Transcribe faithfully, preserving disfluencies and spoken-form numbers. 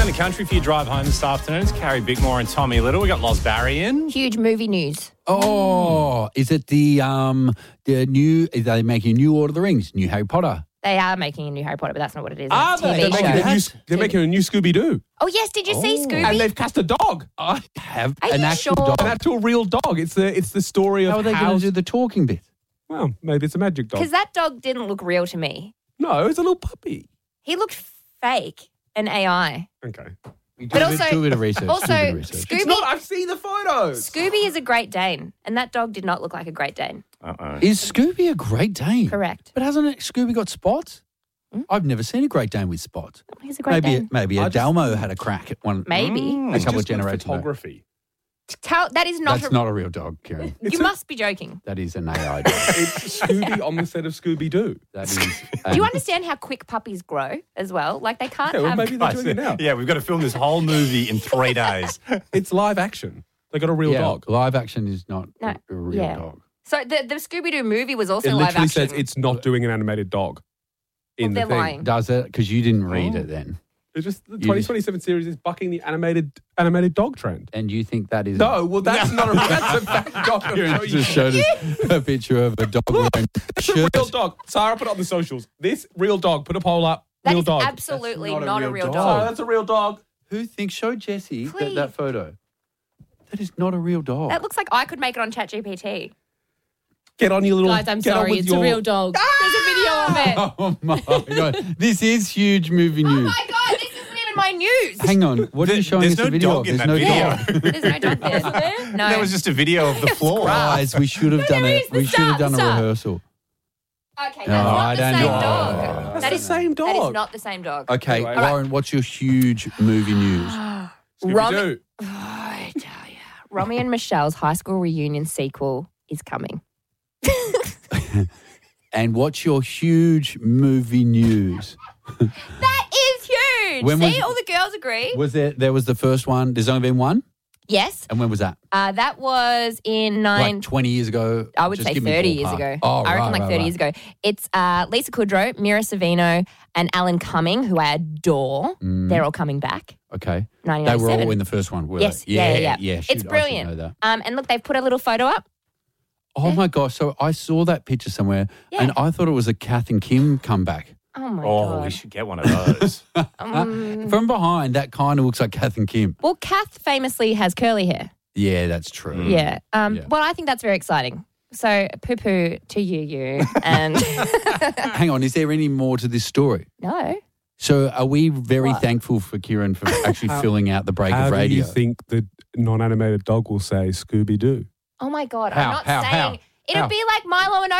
the country for your drive home this afternoon. It's Carrie Bickmore and Tommy Little. We got Loz Barry in. Huge movie news. Oh, is it the um the new? Are they making a new Lord of the Rings, new Harry Potter? They are making a new Harry Potter, but that's not what it is. Are It's a they? T V They're show. making They're, new, they're making a new Scooby-Doo. Oh, yes. Did you see Scooby? And they've cast a dog. I have Are an you actual sure? dog. An actual real dog. It's the it's the story of How are they going how- to do the talking bit? Well, maybe it's a magic dog. Because that dog didn't look real to me. No, it's a little puppy. He looked fake and A I. Okay. Do But a bit- also- do a bit of research. also, do a bit of research. Scooby- It's not. I've seen the photos. Scooby is a Great Dane, and that dog did not look like a Great Dane. Uh-oh. Is Scooby a Great Dane? Correct. But hasn't it, Scooby got spots? Hmm? I've never seen a Great Dane with spots. He's a Great Maybe Dane. maybe I a just- Dalmo had a crack at one. Maybe. A It's couple of just good generations ago. photography. Tell, that is not That's a... not a real dog, Kieran. It's you a- must be joking. That is an A I dog. It's Scooby on the set of Scooby-Doo. That is. Do you understand how quick puppies grow as well? Like, they can't Yeah, well, have... maybe they're doing it now. Yeah, we've got to film this whole movie in three days. It's live action. They got a real yeah, dog. live action is not No, a, a real yeah. dog. So the, the Scooby-Doo movie was also It live literally action. says it's not doing an animated dog. In Well, the they're thing. lying. Does it? Because you didn't read Oh. it then. It's just the You twenty just- twenty-seven series is bucking the animated animated dog trend. And you think that is. No, well that's not a that's a fact dog. I'll Kieran show you. just showed us a picture of a dog wearing It's a shirt. real dog. Sarah, put it on the socials. This real dog. Put a poll up. That real is dog. absolutely That's not, a real Oh, dog. that's a real dog. Who thinks? Show Jesse that, Please. that photo. That is not a real dog. That looks like I could make it on ChatGPT. Get on your little. Guys, I'm get on sorry. with It's your, a real dog. There's a video of it. Oh my god! This is huge movie Oh news. my God, this isn't even my news. Hang on, what are you showing There's us no a video dog of? in There's that no video. dog. There's no dog there. Isn't there? No. That was just a video of the floor. Guys, we should have done there it. is the We should have start, done the a start. rehearsal. Okay, that's No, not I the don't same know. dog. That's That the is same That is dog. not the same dog. Okay, Anyway. Lauren, what's your huge movie news? Scooby-Doo. Oh, I tell you. Romy and Michelle's high school reunion sequel is coming. And what's your huge movie news? That is huge. When See, was- all the girls agree. Was there? There was the first one. There's only been one. Yes. And when was that? Uh, that was in nine. Like twenty years ago. I would Just say give me thirty years ballpark. ago. Oh, I reckon right, like right, thirty right. years ago. It's uh, Lisa Kudrow, Mira Savino, and Alan Cumming, who I adore. Mm. They're all coming back. Okay. nineteen They were ninety-seven. all in the first one, were Yes, they? yeah, yeah, yeah. yeah. It's shoot, I should brilliant. know that. Um, and look, they've put a little photo up. Oh my gosh! So I saw that picture somewhere, Yeah. and I thought it was a Kath and Kim comeback. Oh my Oh, god! we should get one of those. Um, From behind, that kind of looks like Kath and Kim. well, Kath famously has curly hair. Yeah, that's true. Yeah. Um, Yeah. Well, I think that's very exciting. So, poo poo to you, you, and Hang on, is there any more to this story? no. So are we very What? thankful for Kieran for actually How- filling out the break How of do radio? you think the non-animated dog will say Scooby-Doo? Oh my god! How? I'm not How? saying How? it'll How? be like Milo and